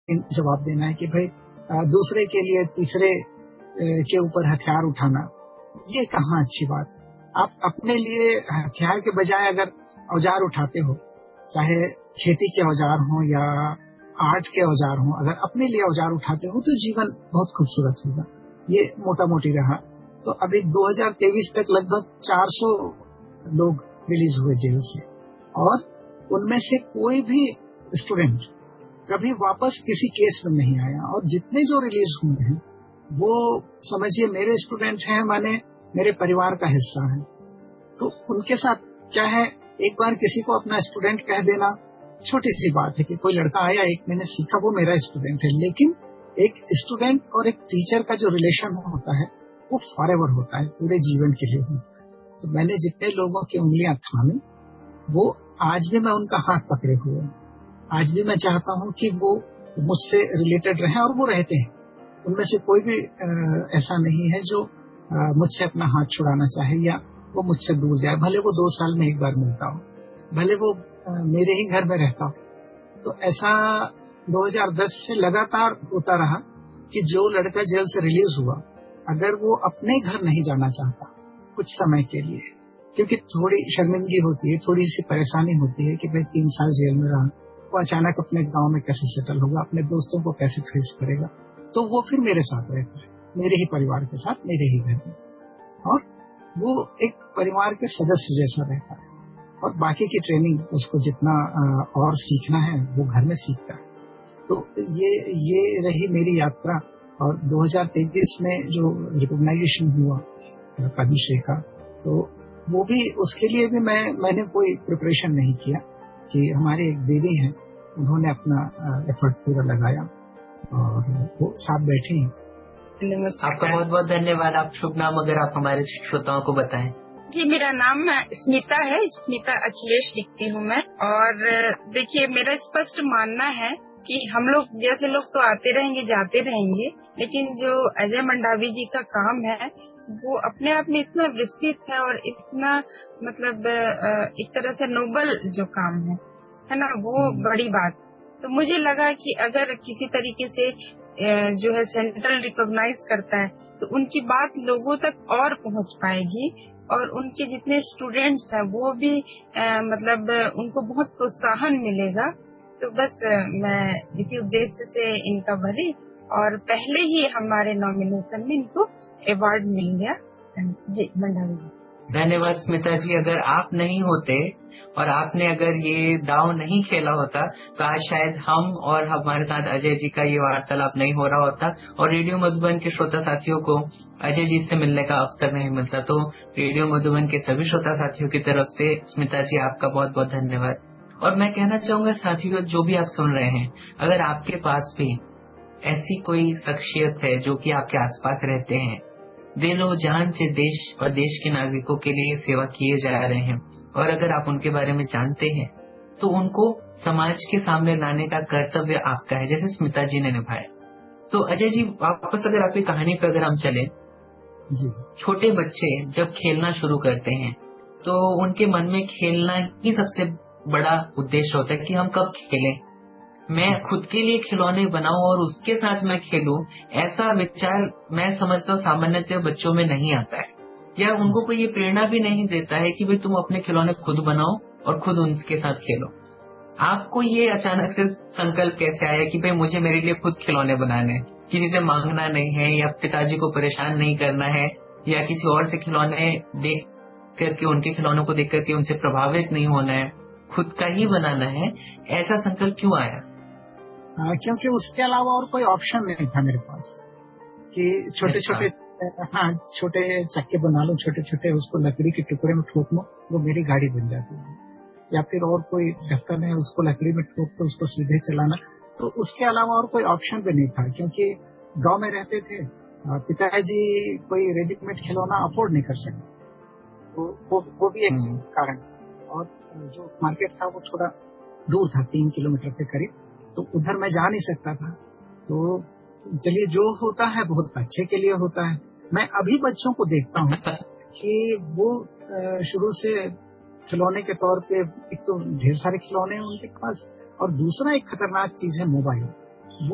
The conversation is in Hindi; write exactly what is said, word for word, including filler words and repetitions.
जवाब देना है कि भाई दूसरे के लिए तीसरे के ऊपर हथियार उठाना, ये कहाँ अच्छी बात है। आप अपने लिए हथियार के बजाय अगर औजार उठाते हो, चाहे खेती के औजार हो या आर्ट के औजार हो, अगर अपने लिए औजार उठाते हो तो जीवन बहुत खूबसूरत होगा। ये मोटा मोटी रहा। तो अभी दो हज़ार तेईस तक लगभग चार सौ लोग रिलीज हुए जेल से, और उनमें से कोई भी स्टूडेंट कभी वापस किसी केस में नहीं आया। और जितने जो रिलीज हुए हैं वो समझिए मेरे स्टूडेंट हैं, माने मेरे परिवार का हिस्सा है। तो उनके साथ क्या है, एक बार किसी को अपना स्टूडेंट कह देना छोटी सी बात है कि कोई लड़का आया, एक मैंने सीखा, वो मेरा स्टूडेंट है। लेकिन एक स्टूडेंट और एक टीचर का जो रिलेशन होता है वो फॉरएवर होता है, पूरे जीवन के लिए होता है। तो मैंने जितने लोगों की उंगलियां थामी, वो आज भी मैं उनका हाथ पकड़े हुए हूँ। आज भी मैं चाहता हूँ कि वो मुझसे रिलेटेड रहें, और वो रहते हैं। उनमें से कोई भी आ, ऐसा नहीं है जो मुझसे अपना हाथ छुड़ाना चाहे या वो मुझसे दूर जाए, भले वो दो साल में एक बार मिलता हो, भले वो आ, मेरे ही घर में रहता हो। तो ऐसा दो हज़ार दस से लगातार होता रहा कि जो लड़का जेल से रिलीज हुआ, अगर वो अपने घर नहीं जाना चाहता कुछ समय के लिए, क्योंकि थोड़ी शर्मिंदगी होती है, थोड़ी सी परेशानी होती है कि भाई तीन साल जेल में रहा, वो अचानक अपने गांव में कैसे सेटल होगा, अपने दोस्तों को कैसे फेस करेगा, तो वो फिर मेरे साथ रहता है, मेरे ही परिवार के साथ, मेरे ही घर में, और वो एक परिवार के सदस्य जैसा रहता है। और बाकी की ट्रेनिंग उसको जितना और सीखना है वो घर में सीखता है। तो ये ये रही मेरी यात्रा। और दो हज़ार तेईस में जो रिकॉग्नाइजेशन हुआ पद्मश्री का, तो वो भी, उसके लिए भी मैं मैंने कोई प्रिपरेशन नहीं किया कि हमारे एक दीदी हैं, उन्होंने अपना एफर्ट पूरा लगाया और वो साथ बैठी। आपका बहुत बहुत धन्यवाद। आप शुभ नाम अगर आप हमारे श्रोताओं को बताएं। जी, मेरा नाम स्मिता है, स्मिता अखिलेश लिखती हूँ मैं। और देखिए, मेरा स्पष्ट मानना है कि हम लोग जैसे लोग तो आते रहेंगे जाते रहेंगे, लेकिन जो अजय मंडावी जी का काम है वो अपने आप में इतना विस्तृत है और इतना मतलब एक तरह से नोबल जो काम है है ना, वो बड़ी बात। तो मुझे लगा कि अगर किसी तरीके से जो है सेंट्रल रिकॉग्नाइज करता है तो उनकी बात लोगों तक और पहुंच पाएगी, और उनके जितने स्टूडेंट्स हैं वो भी आ, मतलब उनको बहुत प्रोत्साहन मिलेगा। तो बस मैं इसी उद्देश्य से इनका भरी, और पहले ही हमारे नॉमिनेशन में इनको अवार्ड मिल गया। जी, मंडावी जी धन्यवाद। स्मिता जी, अगर आप नहीं होते और आपने अगर ये दाव नहीं खेला होता तो आज शायद हम और हमारे साथ अजय जी का ये वार्तालाप नहीं हो रहा होता, और रेडियो मधुबन के श्रोता साथियों को अजय जी से मिलने का अवसर नहीं मिलता। तो रेडियो मधुबन के सभी श्रोता साथियों की तरफ से स्मिता जी आपका बहुत बहुत धन्यवाद। और मैं कहना चाहूंगा साथियों, जो भी आप सुन रहे हैं, अगर आपके पास भी ऐसी कोई शख्सियत है जो कि आपके आसपास रहते हैं, दिलो जान से देश और देश के नागरिकों के लिए सेवा किए जा रहे हैं, और अगर आप उनके बारे में जानते हैं तो उनको समाज के सामने लाने का कर्तव्य आपका है, जैसे स्मिता जी ने निभाया। तो अजय जी, वापस अगर आपकी कहानी पे अगर हम चले, जी, छोटे बच्चे जब खेलना शुरू करते हैं तो उनके मन में खेलना ही सबसे बड़ा उद्देश्य होता है कि हम कब खेलें, मैं खुद के लिए खिलौने बनाऊं और उसके साथ मैं खेलूं। ऐसा विचार मैं समझता हूँ सामान्यतः बच्चों में नहीं आता है, या उनको कोई ये प्रेरणा भी नहीं देता है कि भाई तुम अपने खिलौने खुद बनाओ और खुद उनके साथ खेलो। आपको ये अचानक से संकल्प कैसे आया कि भाई मुझे मेरे लिए खुद खिलौने बनाने हैं, किसी से मांगना नहीं है, या पिताजी को परेशान नहीं करना है, या किसी और से खिलौने देख करके उनके खिलौनों को देख करके उनसे प्रभावित नहीं होना है, खुद का ही बनाना है, ऐसा संकल्प क्यों आया? आ, क्योंकि उसके अलावा और कोई ऑप्शन नहीं था मेरे पास कि छोटे छोटे हाँ छोटे चक्के बना लो, छोटे छोटे उसको लकड़ी के टुकड़े में ठोक लो, वो मेरी गाड़ी बन जाती है। या फिर और कोई ढक्कन है उसको लकड़ी में ठोक के उसको सीधे चलाना। तो उसके अलावा और कोई ऑप्शन भी नहीं था, क्योंकि गांव में रहते थे, पिताजी कोई रेडीमेड खिलौना अफोर्ड नहीं कर सकते, तो वो, वो भी एक कारण। और जो मार्केट था वो थोड़ा दूर था, तीन किलोमीटर के करीब, तो उधर मैं जा नहीं सकता था। तो चलिए, जो होता है बहुत अच्छे के लिए होता है। मैं अभी बच्चों को देखता हूँ कि वो शुरू से खिलौने के तौर पे, एक तो ढेर सारे खिलौने हैं उनके पास, और दूसरा एक खतरनाक चीज है मोबाइल।